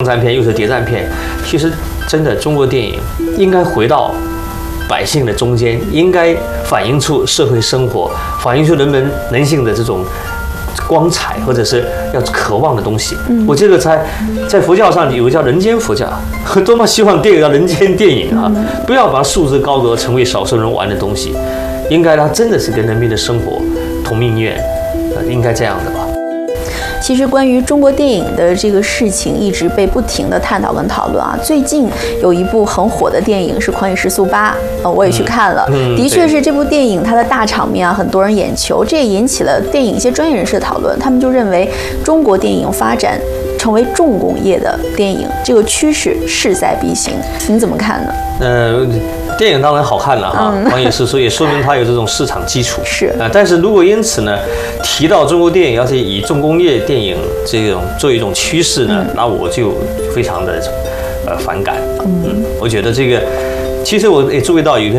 战片又是谍战片，其实真的中国电影应该回到百姓的中间，应该反映出社会生活，反映出人性的这种光彩，或者是要渴望的东西。我记得在佛教上有个叫人间佛教，多么希望电影叫人间电影啊！不要把它束之高阁，成为少数人玩的东西，应该它真的是跟人民的生活同命运，应该这样的吧。 其实关于中国电影的这个事情一直被不停的探讨跟讨论啊。最近有一部很火的电影是《狂野时速8》，我也去看了，的确是这部电影它的大场面啊，很多人眼球，这也引起了电影一些专业人士的讨论。他们就认为中国电影发展成为重工业的电影，这个趋势势在必行。你怎么看呢？ 电影当然好看了哈，狂野时速也说明它有这种市场基础。 是但是如果因此呢，提到中国电影要是以重工业电影这种作为一种趋势呢，那我就非常的反感。我觉得这个，其实我也注意到有一篇